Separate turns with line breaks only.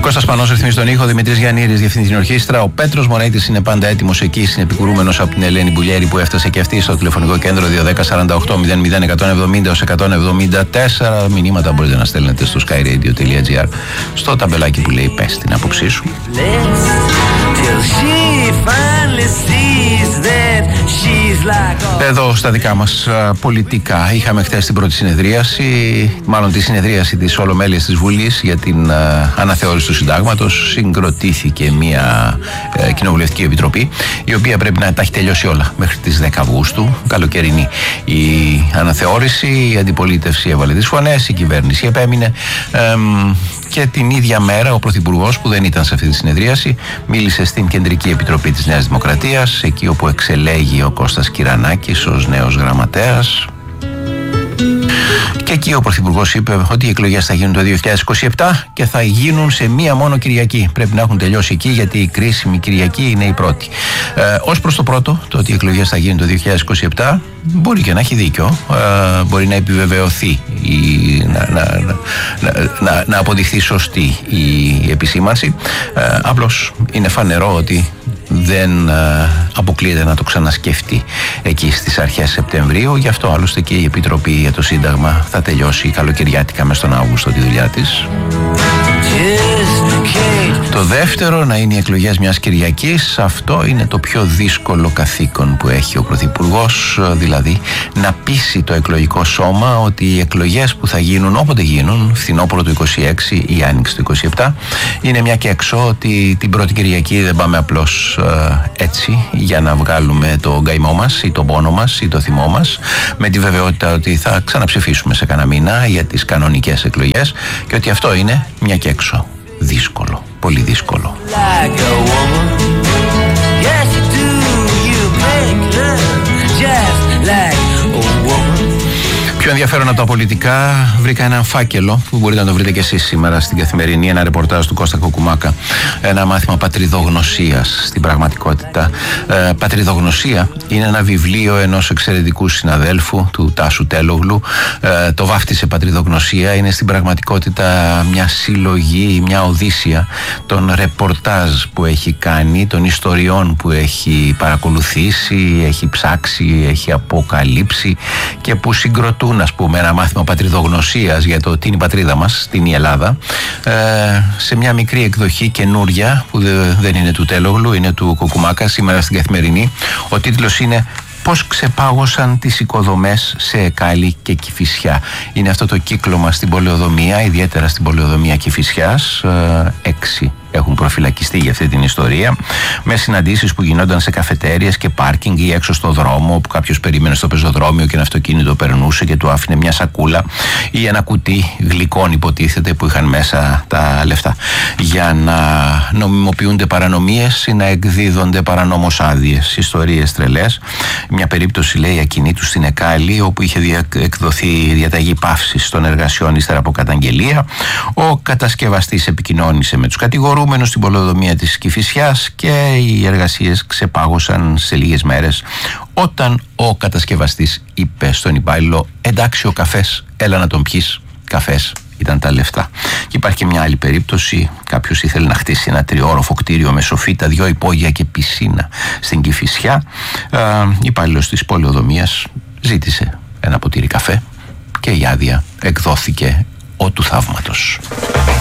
Κώστας Πανός ρυθμίζει τον ήχο, Δημητρής Γιαννήρης διευθύνει την ορχήστρα. Ο Πέτρος Μοναίτης είναι πάντα έτοιμος εκεί, συνεπικουρούμενος από την Ελένη Μπουλιέρη που έφτασε και αυτή στο τηλεφωνικό κέντρο 210-48-00-170-174. Μηνύματα μπορείτε να στέλνετε στο skyradio.gr στο ταμπελάκι που λέει πες την άποψή σου. Εδώ στα δικά μας πολιτικά είχαμε χθες την πρώτη συνεδρίαση, μάλλον τη συνεδρίαση της Ολομέλειας της Βουλής για την αναθεώρηση του συντάγματος. Συγκροτήθηκε μια κοινοβουλευτική επιτροπή η οποία πρέπει να τα έχει τελειώσει όλα μέχρι τις 10 Αυγούστου, καλοκαιρινή η αναθεώρηση. Η αντιπολίτευση έβαλε τις φωνές, η κυβέρνηση επέμεινε και την ίδια μέρα ο Πρωθυπουργός, που δεν ήταν σε αυτή τη συνεδρίαση, μίλησε στην Κεντρική Επιτροπή της Νέας Δημοκρατίας, εκεί όπου εξελέγει ο Κώστας Κυρανάκης ως νέος γραμματέας. Και εκεί ο Πρωθυπουργός είπε ότι οι εκλογές θα γίνουν το 2027 και θα γίνουν σε μία μόνο Κυριακή. Πρέπει να έχουν τελειώσει εκεί, γιατί η κρίσιμη Κυριακή είναι η πρώτη. Ως προς το πρώτο, το ότι οι εκλογές θα γίνουν το 2027, μπορεί και να έχει δίκιο. Μπορεί να επιβεβαιωθεί, να αποδειχθεί σωστή η επισήμανση. Απλώς είναι φανερό ότι δεν αποκλείεται να το ξανασκεφτεί εκεί στις αρχές Σεπτεμβρίου. Γι' αυτό άλλωστε και η Επιτροπή για το Σύνταγμα θα τελειώσει καλοκαιριάτικα μες τον Αύγουστο τη δουλειά της. Το δεύτερο, να είναι οι εκλογές μιας Κυριακής, αυτό είναι το πιο δύσκολο καθήκον που έχει ο Πρωθυπουργός, δηλαδή να πείσει το εκλογικό σώμα ότι οι εκλογές που θα γίνουν όποτε γίνουν, φθινόπωρο του 26 ή άνοιξη του 27, είναι μια και έξω, ότι την πρώτη Κυριακή δεν πάμε απλώς έτσι για να βγάλουμε το γκαημό μας ή το πόνο μας ή το θυμό μας, με τη βεβαιότητα ότι θα ξαναψηφίσουμε σε κανένα μήνα για τις κανονικές εκλογές, και ότι αυτό είναι μια και έξω δύσκολο, πολύ δύσκολο. Πιο ενδιαφέρον από τα πολιτικά, βρήκα έναν φάκελο που μπορείτε να το βρείτε και εσείς σήμερα στην Καθημερινή, ένα ρεπορτάζ του Κώστα Κοκουμάκα, ένα μάθημα πατριδογνωσίας στην πραγματικότητα. Πατριδογνωσία είναι ένα βιβλίο ενός εξαιρετικού συναδέλφου, του Τάσου Τέλογλου. Το βάφτισε Πατριδογνωσία. Είναι στην πραγματικότητα μια συλλογή, μια οδύσσια των ρεπορτάζ που έχει κάνει, των ιστοριών που έχει παρακολουθήσει, έχει ψάξει, έχει αποκαλύψει και που συγκροτούν, ας πούμε, ένα μάθημα πατριδογνωσίας για το τι είναι η πατρίδα μας, τι είναι η Ελλάδα, σε μια μικρή εκδοχή καινούρια που δεν είναι του Τέλογλου, είναι του Κοκουμάκα, σήμερα στην Καθημερινή. Ο τίτλος είναι «Πώς ξεπάγωσαν τις οικοδομές σε Εκάλη και Κηφισιά». Είναι αυτό το κύκλωμα στην πολεοδομία, ιδιαίτερα στην πολεοδομία Κηφισιάς. 6 έχουν προφυλακιστεί για αυτή την ιστορία, με συναντήσεις που γινόταν σε καφετέριες και πάρκινγκ ή έξω στο δρόμο, που κάποιος περίμενε στο πεζοδρόμιο και ένα αυτοκίνητο περνούσε και του άφηνε μια σακούλα ή ένα κουτί γλυκών, υποτίθεται, που είχαν μέσα τα λεφτά, για να νομιμοποιούνται παρανομίες ή να εκδίδονται παρανόμως άδειες. Ιστορίες τρελές. Μια περίπτωση, λέει, ακινήτου στην Εκάλη, όπου είχε εκδοθεί διαταγή παύσης των εργασιών ύστερα από καταγγελία. Ο κατασκευαστής επικοινώνησε με τους κατηγορούμενους στην πολεοδομία της Κηφισιάς και οι εργασίες ξεπάγωσαν σε λίγες μέρες, όταν ο κατασκευαστής είπε στον υπάλληλο «Εντάξει, ο καφές, έλα να τον πιείς, καφές». Ήταν τα λεφτά. Και υπάρχει και μια άλλη περίπτωση. Κάποιος ήθελε να χτίσει ένα 3όροφο κτίριο με σοφίτα, 2 υπόγεια και πισίνα στην Κηφισιά. Υπάλληλος της πολεοδομίας ζήτησε ένα ποτήρι καφέ και η άδεια εκδόθηκε ο του θαύματος.